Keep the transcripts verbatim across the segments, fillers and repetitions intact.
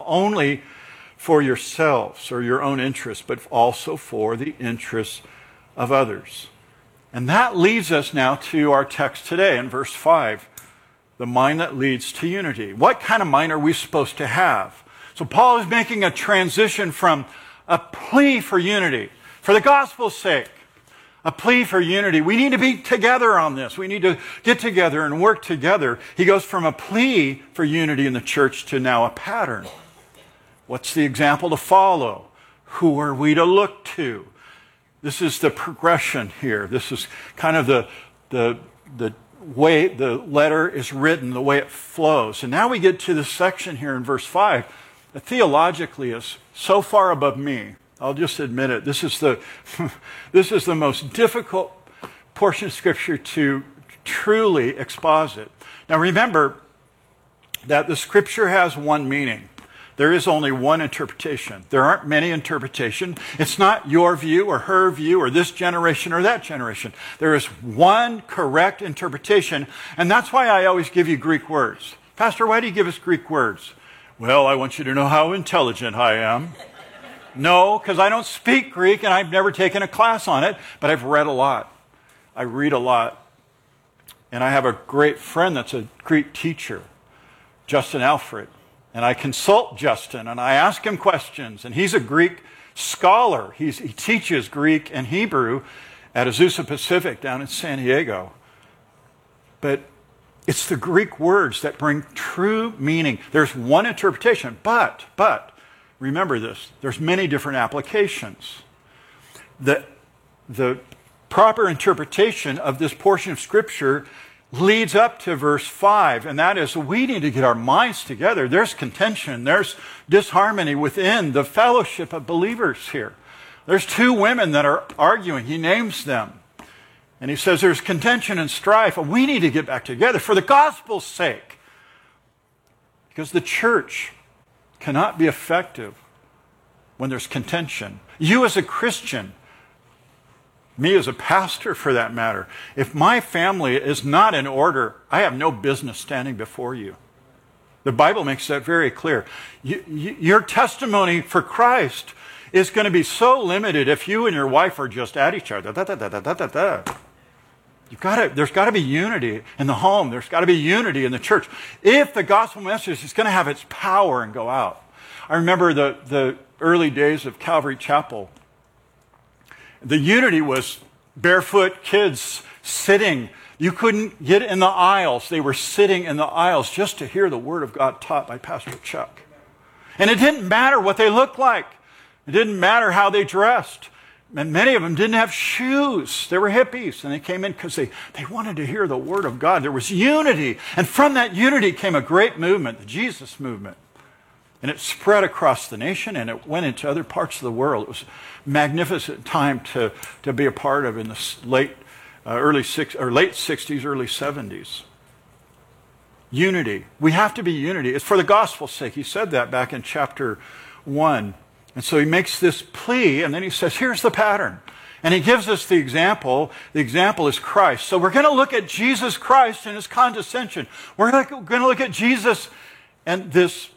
only for yourselves or your own interests, but also for the interests of others. And that leads us now to our text today in verse five, the mind that leads to unity. What kind of mind are we supposed to have? So Paul is making a transition from a plea for unity, for the gospel's sake, a plea for unity. We need to be together on this. We need to get together and work together. He goes from a plea for unity in the church to now a pattern. What's the example to follow? Who are we to look to? This is the progression here. This is kind of the, the, the way the letter is written, the way it flows. And now we get to this section here in verse five that theologically is so far above me. I'll just admit it. This is the, this is the most difficult portion of Scripture to truly exposit. Now remember that the Scripture has one meaning. There is only one interpretation. There aren't many interpretations. It's not your view or her view or this generation or that generation. There is one correct interpretation, and that's why I always give you Greek words. Pastor, why do you give us Greek words? Well, I want you to know how intelligent I am. No, because I don't speak Greek and I've never taken a class on it, but I've read a lot. I read a lot. And I have a great friend that's a Greek teacher, Justin Alfred. And I consult Justin, and I ask him questions. And he's a Greek scholar. He's, he teaches Greek and Hebrew at Azusa Pacific down in San Diego. But it's the Greek words that bring true meaning. There's one interpretation, but, but, remember this, there's many different applications. The, the proper interpretation of this portion of Scripture leads up to verse five, and that is we need to get our minds together. There's contention, there's disharmony within the fellowship of believers here. There's two women that are arguing. He names them. And he says there's contention and strife, and we need to get back together for the gospel's sake. Because the church cannot be effective when there's contention. You as a Christian, me as a pastor for that matter, if my family is not in order, I have no business standing before you. The Bible makes that very clear. You, you, your testimony for Christ is going to be so limited if you and your wife are just at each other. Da, da, da, da, da, da, da. You've got to, there's got to be unity in the home. There's got to be unity in the church. If the gospel message is going to have its power and go out. I remember the, the early days of Calvary Chapel. The unity was barefoot kids sitting. You couldn't get in the aisles. They were sitting in the aisles just to hear the Word of God taught by Pastor Chuck. And it didn't matter what they looked like. It didn't matter how they dressed. And many of them didn't have shoes. They were hippies, and they came in because they, they wanted to hear the Word of God. There was unity. And from that unity came a great movement, the Jesus movement. And it spread across the nation, and it went into other parts of the world. It was a magnificent time to, to be a part of in the late, uh, early six, or late sixties, early seventies. Unity. We have to be unity. It's for the gospel's sake. He said that back in chapter one. And so he makes this plea, and then he says, here's the pattern. And he gives us the example. The example is Christ. So we're going to look at Jesus Christ and his condescension. We're going to look at Jesus and this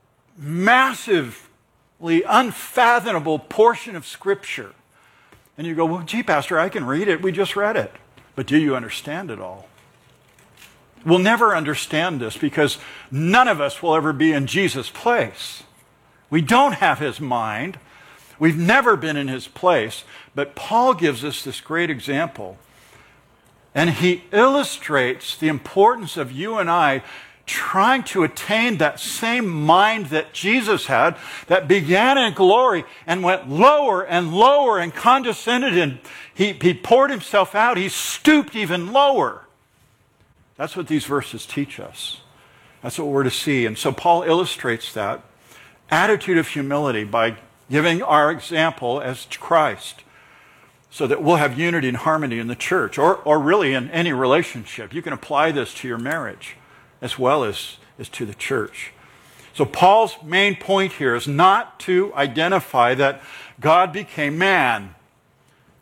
massively unfathomable portion of Scripture. And you go, well, gee, Pastor, I can read it. We just read it. But do you understand it all? We'll never understand this because none of us will ever be in Jesus' place. We don't have his mind. We've never been in his place. But Paul gives us this great example. And he illustrates the importance of you and I trying to attain that same mind that Jesus had, that began in glory and went lower and lower and condescended, and he, he poured himself out. He stooped even lower. That's what these verses teach us. That's what we're to see. And so Paul illustrates that attitude of humility by giving our example as Christ, so that we'll have unity and harmony in the church, or, or really in any relationship. You can apply this to your marriage as well as, as to the church. So Paul's main point here is not to identify that God became man.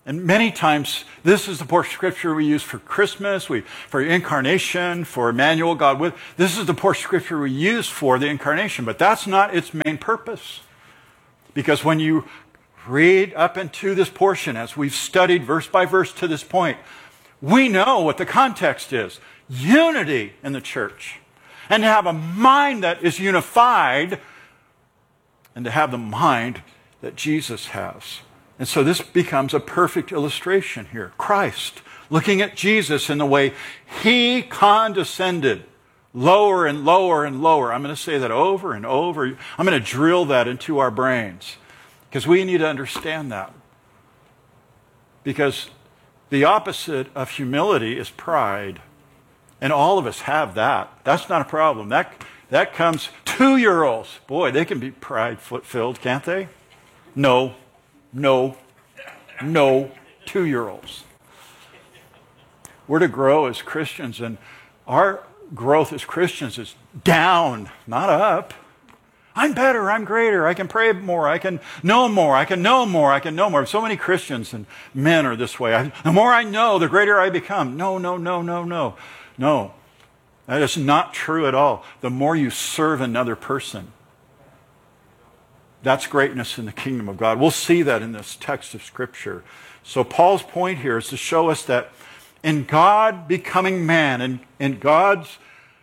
And many times, this is the portion of Scripture we use for Christmas, we, for incarnation, for Emmanuel, God with. This is the portion of Scripture we use for the incarnation, but that's not its main purpose. Because when you read up into this portion, as we've studied verse by verse to this point, we know what the context is. Unity in the church. And to have a mind that is unified, and to have the mind that Jesus has. And so this becomes a perfect illustration here. Christ, looking at Jesus in the way he condescended, lower and lower and lower. I'm going to say that over and over. I'm going to drill that into our brains, because we need to understand that. Because the opposite of humility is pride. And all of us have that. That's not a problem. That, that comes, two-year-olds, boy, they can be pride-filled, can't they? No. No, no, two-year-olds. We're to grow as Christians, and our growth as Christians is down, not up. I'm better, I'm greater, I can pray more, I can know more, I can know more, I can know more. So many Christians and men are this way. I, the more I know, the greater I become. No, no, no, no, no. No, that is not true at all. The more you serve another person, that's greatness in the kingdom of God. We'll see that in this text of Scripture. So Paul's point here is to show us that in God becoming man, and in, in God's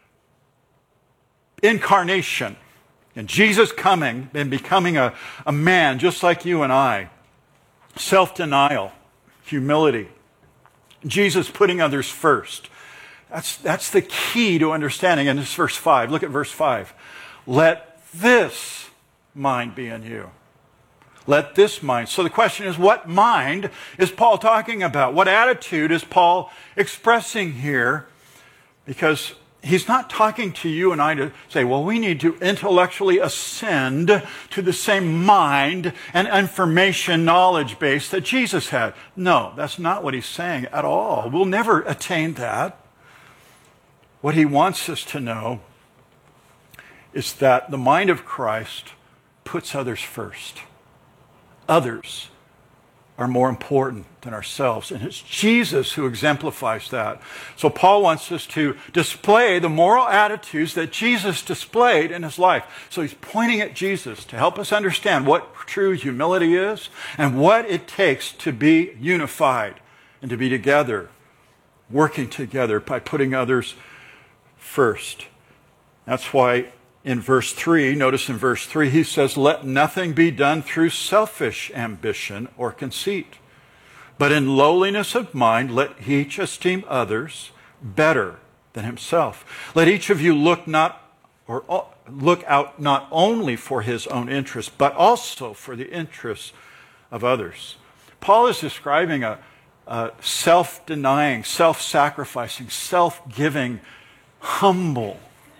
incarnation, and Jesus coming and becoming a, a man just like you and I, self-denial, humility, Jesus putting others first. That's, that's the key to understanding. And this verse five. Look at verse five. Let this mind be in you. Let this mind. So the question is, what mind is Paul talking about? What attitude is Paul expressing here? Because he's not talking to you and I to say, well, we need to intellectually ascend to the same mind and information knowledge base that Jesus had. No, that's not what he's saying at all. We'll never attain that. What he wants us to know is that the mind of Christ puts others first. Others are more important than ourselves. And it's Jesus who exemplifies that. So Paul wants us to display the moral attitudes that Jesus displayed in his life. So he's pointing at Jesus to help us understand what true humility is and what it takes to be unified and to be together, working together by putting others first. That's why in verse three, notice in verse three, he says, let nothing be done through selfish ambition or conceit, but in lowliness of mind, let each esteem others better than himself. Let each of you look not or look out not only for his own interests, but also for the interests of others. Paul is describing a, a self-denying, self-sacrificing, self-giving, humble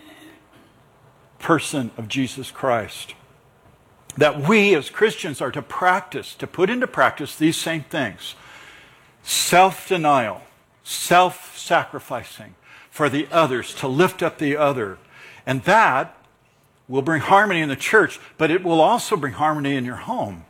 person of Jesus Christ. That we as Christians are to practice, to put into practice these same things. Self-denial, self-sacrificing for the others, to lift up the other. And that will bring harmony in the church, but it will also bring harmony in your home.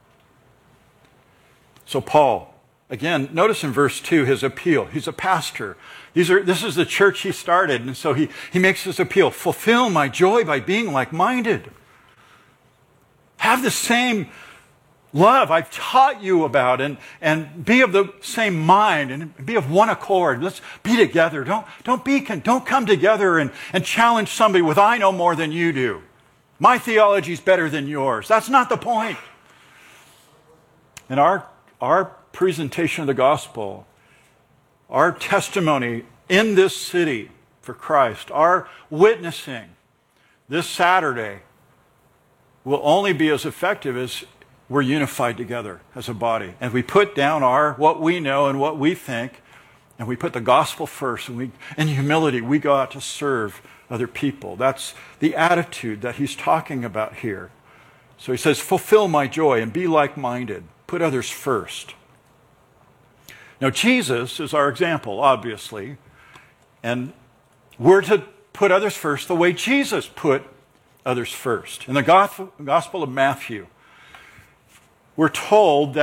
So Paul, again, notice in verse two his appeal. He's a pastor. These are, this is the church he started, and so he, he makes this appeal. Fulfill my joy by being like-minded. Have the same love I've taught you about, and, and be of the same mind, and be of one accord. Let's be together. Don't, don't, be, don't come together and, and challenge somebody with, I know more than you do. My theology is better than yours. That's not the point. And our, our presentation of the gospel, our testimony in this city for Christ, our witnessing this Saturday will only be as effective as we're unified together as a body. And we put down our what we know and what we think, and we put the gospel first, and we, in humility, we go out to serve other people. That's the attitude that he's talking about here. So he says, fulfill my joy and be like-minded. Put others first. Now, Jesus is our example, obviously, and we're to put others first the way Jesus put others first. In the Gospel of Matthew, we're told that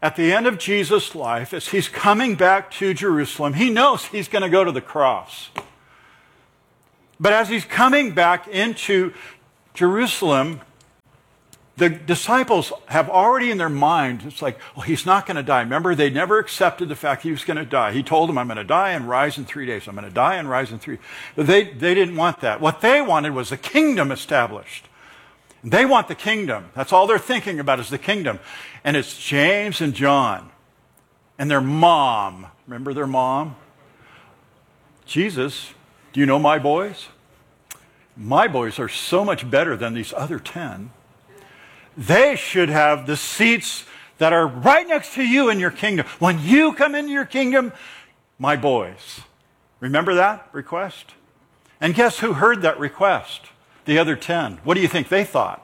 at the end of Jesus' life, as he's coming back to Jerusalem, he knows he's going to go to the cross. But as he's coming back into Jerusalem, the disciples have already in their mind, it's like, oh, he's not going to die. Remember, they never accepted the fact he was going to die. He told them, I'm going to die and rise in three days. I'm going to die and rise in three days. But they, they didn't want that. What they wanted was a kingdom established. They want the kingdom. That's all they're thinking about is the kingdom. And it's James and John and their mom. Remember their mom? Jesus, do you know my boys? My boys are so much better than these other ten. They should have the seats that are right next to you in your kingdom. When you come into your kingdom, my boys. Remember that request? And guess who heard that request? The other ten. What do you think they thought?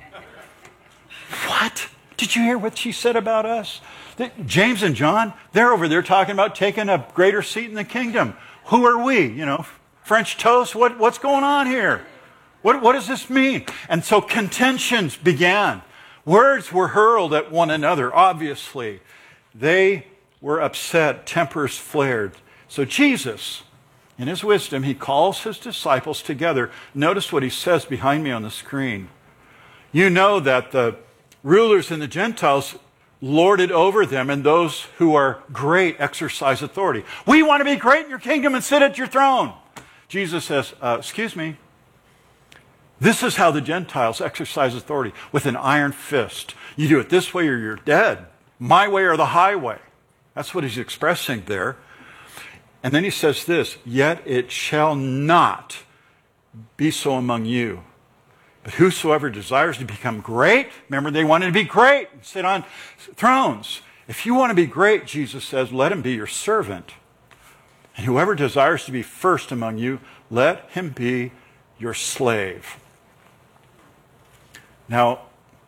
What? Did you hear what she said about us? James and John, they're over there talking about taking a greater seat in the kingdom. Who are we? You know, French toast? What, what's going on here? What, what does this mean? And so contentions began. Words were hurled at one another, obviously. They were upset. Tempers flared. So Jesus, in his wisdom, he calls his disciples together. Notice what he says behind me on the screen. You know that the rulers and the Gentiles lord it over them, and those who are great exercise authority. We want to be great in your kingdom and sit at your throne. Jesus says, uh, excuse me. This is how the Gentiles exercise authority, with an iron fist. You do it this way or you're dead. My way or the highway. That's what he's expressing there. And then he says this, yet it shall not be so among you. But whosoever desires to become great, remember they wanted to be great and sit on thrones. If you want to be great, Jesus says, let him be your servant. And whoever desires to be first among you, let him be your slave. Now,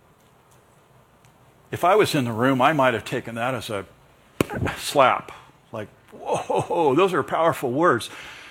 if I was in the room, I might have taken that as a slap. Like, whoa, those are powerful words.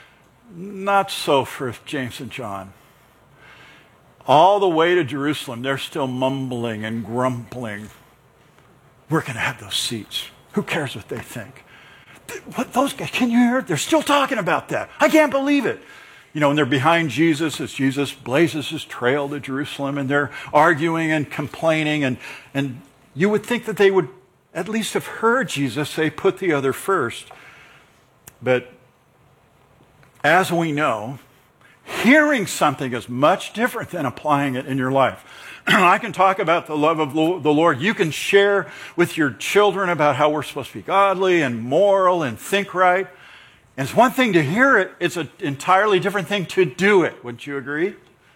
Not so for James and John. All the way to Jerusalem, they're still mumbling and grumbling. We're going to have those seats. Who cares what they think? What, those guys, can you hear it? They're still talking about that. I can't believe it. You know, and they're behind Jesus as Jesus blazes his trail to Jerusalem, and they're arguing and complaining, and, and you would think that they would at least have heard Jesus say, put the other first. But as we know, hearing something is much different than applying it in your life. I can talk about the love of the Lord. You can share with your children about how we're supposed to be godly and moral and think right. And it's one thing to hear it, it's an entirely different thing to do it. Wouldn't you agree?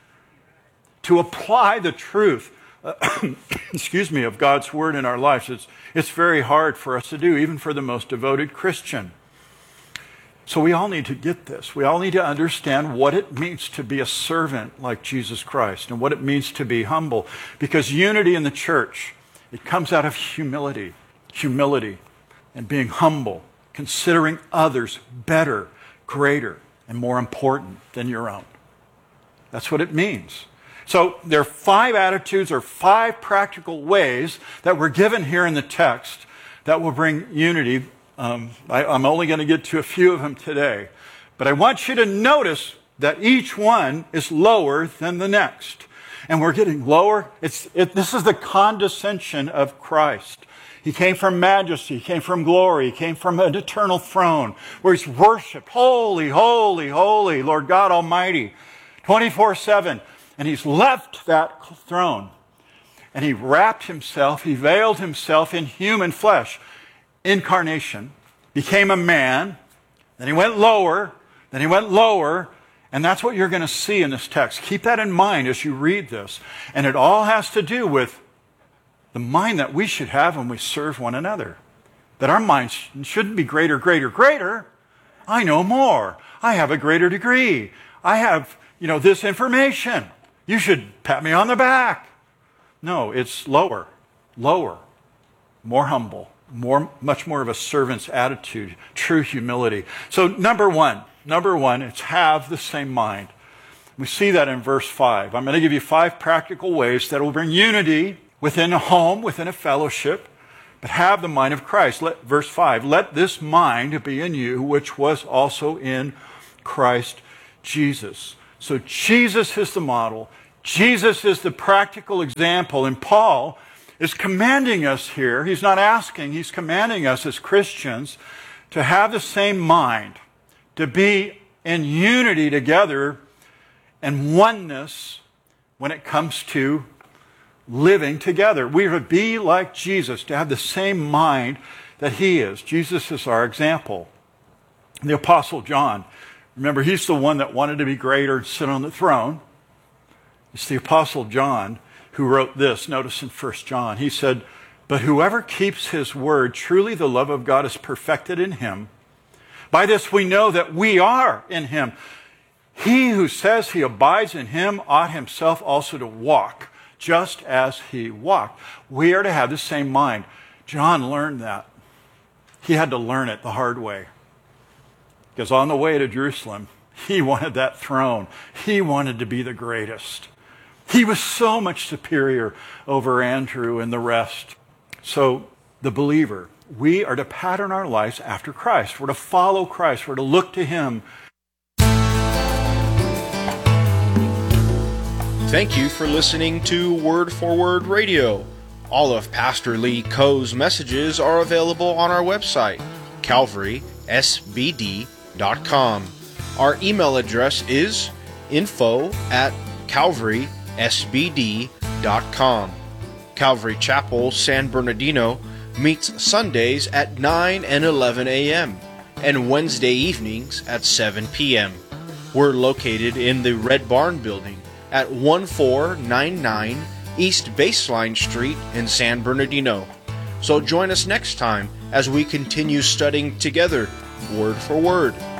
To apply the truth, uh, excuse me, of God's word in our lives, it's, it's very hard for us to do, even for the most devoted Christian. So we all need to get this. We all need to understand what it means to be a servant like Jesus Christ and what it means to be humble. Because unity in the church, it comes out of humility, humility and being humble, considering others better, greater, and more important than your own. That's what it means. So there are five attitudes or five practical ways that we're given here in the text that will bring unity. Um, I, I'm only going to get to a few of them today. But I want you to notice that each one is lower than the next. And we're getting lower. It's, it, this is the condescension of Christ. He came from majesty. He came from glory. He came from an eternal throne where he's worshiped. Holy, holy, holy, Lord God Almighty, twenty-four seven. And he's left that throne. And he wrapped himself, he veiled himself in human flesh. Incarnation, became a man, then he went lower, then he went lower, and that's what you're going to see in this text. Keep that in mind as you read this. And it all has to do with the mind that we should have when we serve one another. That our minds shouldn't be greater, greater, greater. I know more. I have a greater degree. I have, you know, this information. You should pat me on the back. No, it's lower, lower, more humble. More, much more of a servant's attitude, true humility. So number one, number one, it's have the same mind. We see that in verse five. I'm going to give you five practical ways that will bring unity within a home, within a fellowship, but have the mind of Christ. Let, verse five, let this mind be in you, which was also in Christ Jesus. So Jesus is the model. Jesus is the practical example. And Paul is commanding us here. He's not asking, he's commanding us as Christians to have the same mind, to be in unity together and oneness when it comes to living together. We are to be like Jesus, to have the same mind that he is. Jesus is our example. The Apostle John, remember, he's the one that wanted to be greater and sit on the throne. It's the Apostle John who wrote this. Notice in First John, he said, but whoever keeps his word, truly the love of God is perfected in him. By this we know that we are in him. He who says he abides in him ought himself also to walk, just as he walked. We are to have the same mind. John learned that. He had to learn it the hard way. Because on the way to Jerusalem, he wanted that throne. He wanted to be the greatest. He was so much superior over Andrew and the rest. So the believer, we are to pattern our lives after Christ. We're to follow Christ. We're to look to him. Thank you for listening to Word for Word Radio. All of Pastor Lee Coe's messages are available on our website, calvary s b d dot com. Our email address is info at calvary s b d dot com. Calvary Chapel, San Bernardino meets Sundays at nine and eleven a.m. and Wednesday evenings at seven p.m. We're located in the Red Barn Building at one four nine nine East Baseline Street in San Bernardino. So join us next time as we continue studying together, word for word.